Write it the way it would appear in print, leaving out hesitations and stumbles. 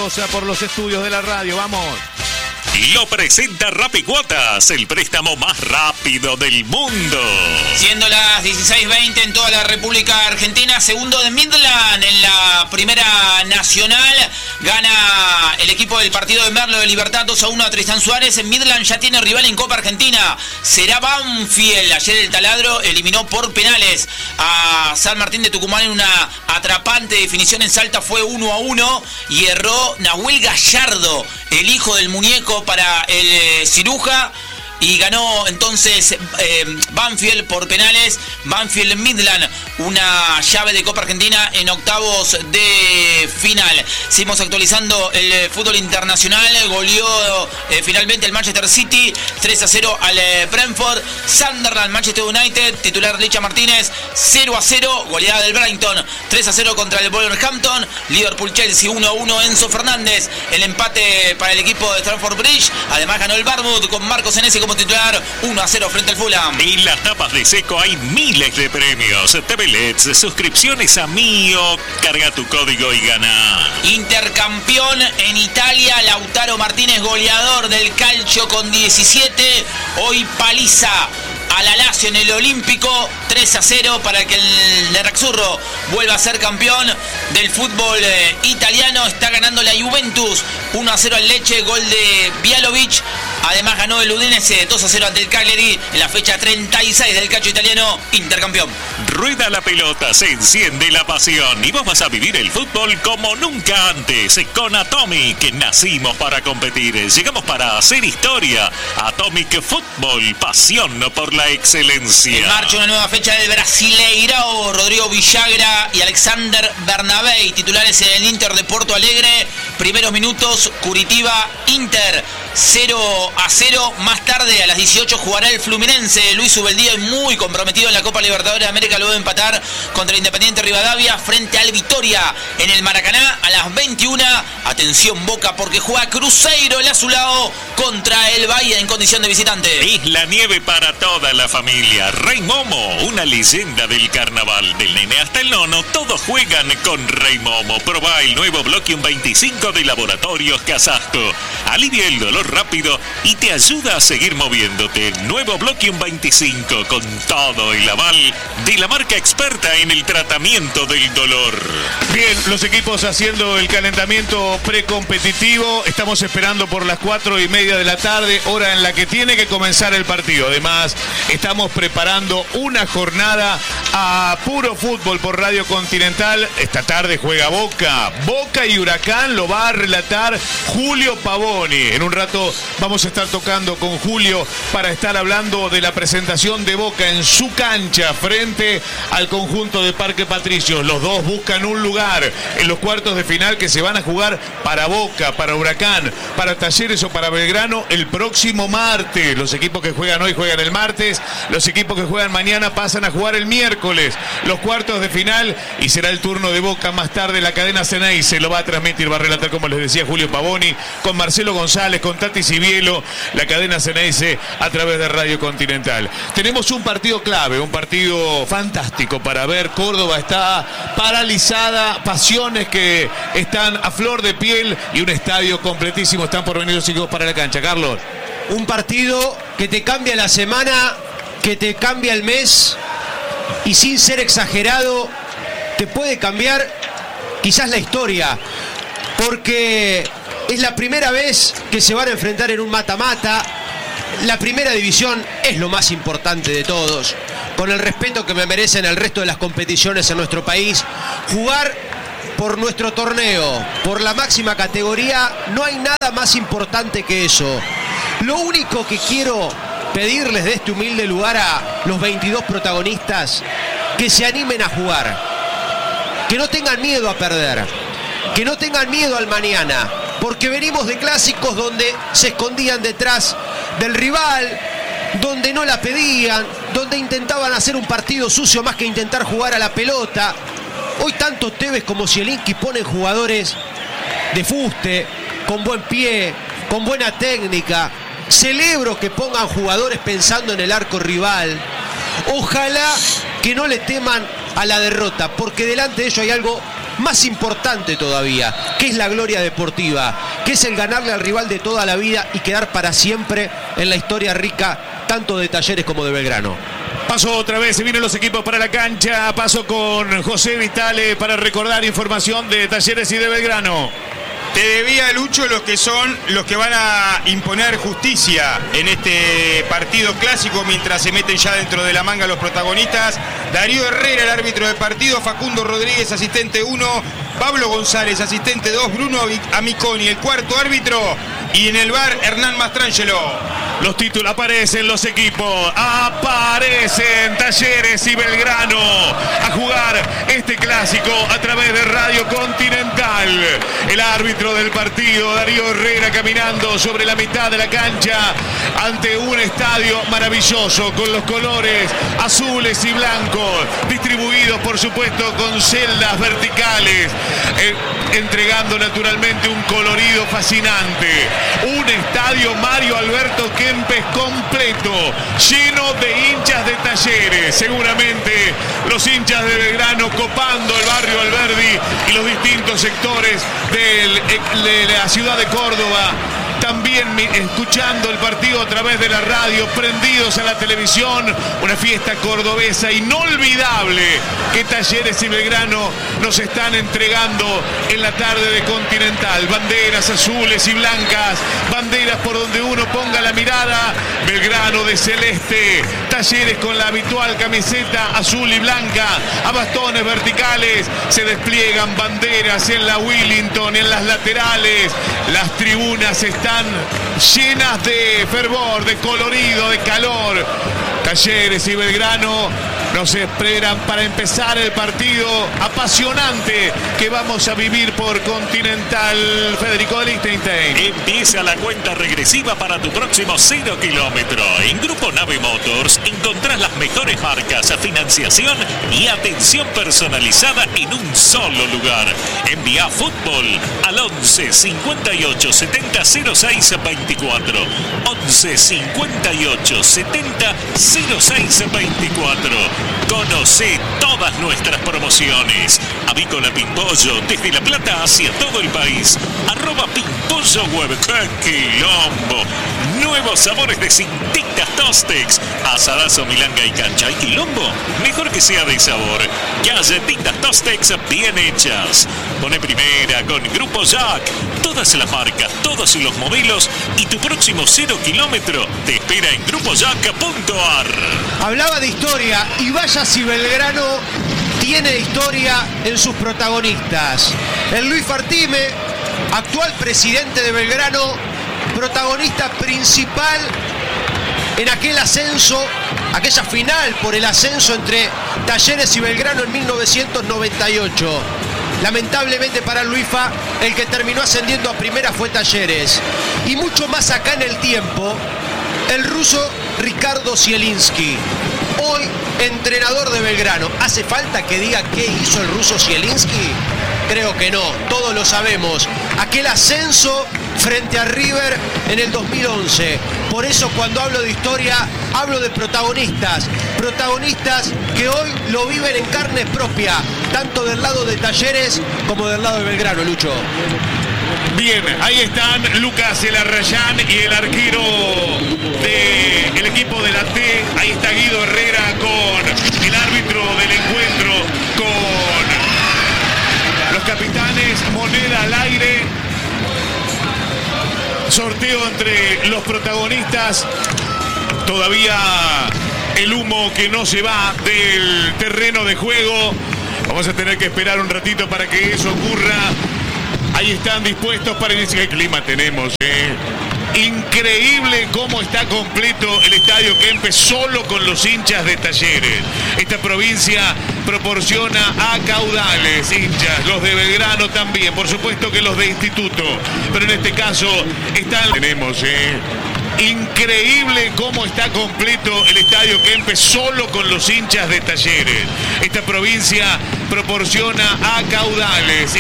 Mendoza por los estudios de la radio. Vamos. Lo presenta Rapicuotas, el préstamo más rápido del mundo. Siendo las 16:20 en toda la República Argentina, segundo de Midland en la Primera Nacional. Gana el equipo del partido de Merlo de Libertad 2-1 a Tristán Suárez. En Midland ya tiene rival en Copa Argentina. Será Banfield. Ayer el Taladro eliminó por penales a San Martín de Tucumán en una atrapante definición en Salta. Fue 1-1 y erró Nahuel Gallardo, el hijo del muñeco, para el Ciruja, y ganó entonces Banfield por penales. Banfield Midland, una llave de Copa Argentina en octavos de final. Seguimos actualizando el fútbol internacional. Goleó finalmente el Manchester City 3-0 al Brentford. Sunderland, Manchester United, titular Licha Martínez, 0-0. Goleada del Brighton 3-0 contra el Wolverhampton. Liverpool Chelsea 1-1. Enzo Fernández, el empate para el equipo de Stamford Bridge. Además ganó el Bournemouth con Marcos Senesi como titular, 1-0 frente al Fulham. En las tapas de Seco hay miles de premios. TV LEDs, suscripciones a Mío. Carga tu código y gana. Intercampeón en Italia, Lautaro Martínez, goleador del Calcio con 17. Hoy paliza a la Lazio en el Olímpico, 3-0 para que el Nerazzurro vuelva a ser campeón del fútbol italiano. Está ganando la Juventus 1-0 al Lecce, gol de Bialovic. Además ganó el Udinese 2-0 ante el Cagliari en la fecha 36 del calcio italiano, intercampeón. Rueda la pelota, se enciende la pasión y vos vas a vivir el fútbol como nunca antes. Con Atomic, nacimos para competir, llegamos para hacer historia. Atomic Fútbol, pasión por la excelencia. En marcha una nueva fecha del Brasileirao. Rodrigo Villagra y Alexander Bernabei, titulares en el Inter de Porto Alegre. Primeros minutos, Curitiba Inter 0-0. Más tarde, a las 18, jugará el Fluminense. Luis Ubeldía, muy comprometido en la Copa Libertadores de América, luego de empatar contra el Independiente Rivadavia frente al Vitória en el Maracaná. A las 21, atención Boca, porque juega Cruzeiro el azulado contra el Bahía en condición de visitante. Es la nieve para toda la familia. Rey Momo, una leyenda del carnaval. Del nene hasta el nono, todos juegan con Rey Momo. Probá el nuevo Bloquium 25 de Laboratorios Casasco. Alivia el dolor rápido y te ayuda a seguir moviéndote. Nuevo Bloquium 25 con todo el aval de la marca experta en el tratamiento del dolor. Bien, los equipos haciendo el calentamiento precompetitivo. Estamos esperando por las 4:30 de la tarde, hora en la que tiene que comenzar el partido. Además, estamos preparando una jornada a puro fútbol por Radio Continental. Esta tarde juega Boca y Huracán. Lo va a relatar Julio Pavoni. En un rato vamos a estar tocando con Julio para estar hablando de la presentación de Boca en su cancha frente al conjunto de Parque Patricios. Los dos buscan un lugar en los cuartos de final que se van a jugar para Boca, para Huracán, para Talleres o para Belgrano el próximo martes. Los equipos que juegan hoy juegan el martes, los equipos que juegan mañana pasan a jugar el miércoles. Los cuartos de final, y será el turno de Boca más tarde. La cadena Ceney se lo va a transmitir, va a relatar, como les decía, Julio Pavoni, con Marcelo González, con Tati Cibielo. La cadena Ceneice a través de Radio Continental. Tenemos un partido clave, un partido fantástico para ver. Córdoba está paralizada, pasiones que están a flor de piel y un estadio completísimo. Están por venir los equipos para la cancha. Carlos. Un partido que te cambia la semana, que te cambia el mes y, sin ser exagerado, te puede cambiar quizás la historia, porque es la primera vez que se van a enfrentar en un mata-mata. La primera división es lo más importante de todos, con el respeto que me merecen el resto de las competiciones en nuestro país. Jugar por nuestro torneo, por la máxima categoría, no hay nada más importante que eso. Lo único que quiero pedirles de este humilde lugar a los 22 protagonistas, que se animen a jugar, que no tengan miedo a perder, que no tengan miedo al mañana, porque venimos de clásicos donde se escondían detrás del rival, donde no la pedían, donde intentaban hacer un partido sucio más que intentar jugar a la pelota. Hoy tanto Tevez como Zielinski ponen jugadores de fuste, con buen pie, con buena técnica. Celebro que pongan jugadores pensando en el arco rival. Ojalá que no le teman a la derrota, porque delante de ellos hay algo más importante todavía, que es la gloria deportiva, que es el ganarle al rival de toda la vida y quedar para siempre en la historia rica tanto de Talleres como de Belgrano. Paso otra vez, se vienen los equipos para la cancha. Paso con José Vitale para recordar información de Talleres y de Belgrano. Te debía, Lucho, los que van a imponer justicia en este partido clásico mientras se meten ya dentro de la manga los protagonistas. Darío Herrera, el árbitro de partido, Facundo Rodríguez, asistente 1, Pablo González, asistente 2, Bruno Amiconi, el cuarto árbitro, y en el VAR Hernán Mastrangelo. Los títulos aparecen, los equipos aparecen. Talleres y Belgrano a jugar este clásico a través de Radio Continental. El árbitro del partido, Darío Herrera, caminando sobre la mitad de la cancha ante un estadio maravilloso con los colores azules y blancos, distribuidos por supuesto con celdas verticales, entregando naturalmente un colorido fascinante. Un estadio Mario Alberto Kempes completo, lleno de hinchas de Talleres. Seguramente los hinchas de Belgrano copando el barrio Alberdi y los distintos sectores de la ciudad de Córdoba. También escuchando el partido a través de la radio, prendidos a la televisión. Una fiesta cordobesa inolvidable que Talleres y Belgrano nos están entregando en la tarde de Continental. Banderas azules y blancas, banderas por donde uno ponga la mirada. Belgrano de celeste, Talleres con la habitual camiseta azul y blanca. A bastones verticales se despliegan banderas en la Willington, en las laterales. Las tribunas están llenas de fervor, de colorido, de calor. Talleres y Belgrano nos esperan para empezar el partido apasionante que vamos a vivir por Continental. Federico de Liechtenstein. Empieza la cuenta regresiva para tu próximo 0 kilómetro. En Grupo Nave Motors encontrás las mejores marcas, financiación y atención personalizada en un solo lugar. Envía fútbol al 11 58 70 06 24. 11 58 70 06 24. Conoce todas nuestras promociones. Avícola Pimpollo, desde La Plata hacia todo el país. @Pimpollo Web. ¡Qué quilombo! Nuevos sabores de Cintitas Tostex. Asadazo, milanga y cancha. ¿Hay quilombo? Mejor que sea de sabor. Galletitas Tostex bien hechas. Pone primera con Grupo Jack. Todas las marcas, todos los modelos y tu próximo 0 kilómetro te espera en grupojack.ar. Hablaba de historia y vaya si Belgrano tiene historia en sus protagonistas. El Luis Fartime, actual presidente de Belgrano, protagonista principal en aquel ascenso, aquella final por el ascenso entre Talleres y Belgrano en 1998. Lamentablemente para Luifa, el que terminó ascendiendo a primera fue Talleres. Y mucho más acá en el tiempo, el ruso Ricardo Zielinski, hoy entrenador de Belgrano. ¿Hace falta que diga qué hizo el ruso Zielinski? Creo que no, todos lo sabemos. Aquel ascenso frente a River en el 2011. Por eso cuando hablo de historia, hablo de protagonistas. Protagonistas que hoy lo viven en carne propia, tanto del lado de Talleres como del lado de Belgrano, Lucho. Bien, ahí están Lucas Elarrayán y el arquero del equipo de la T. Ahí está Guido Herrera con el árbitro del encuentro, con los capitanes. Moneda al aire. Sorteo entre los protagonistas. Todavía el humo que no se va del terreno de juego. Vamos a tener que esperar un ratito para que eso ocurra. Ahí están dispuestos para iniciar. ¿Qué clima tenemos? Increíble cómo está completo el estadio Kempes solo con los hinchas de Talleres. Esta provincia proporciona a caudales hinchas, los de Belgrano también, por supuesto que los de Instituto, pero en este caso están. Tenemos, increíble cómo está completo el estadio Kempes solo con los hinchas de Talleres. Esta provincia proporciona a caudales.